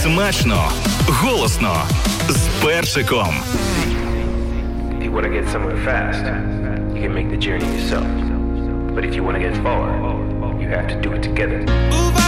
Смачно, голосно, з перчиком. If you want to get somewhere fast, you can make the journey yourself. But if you want to get far, you have to do it together.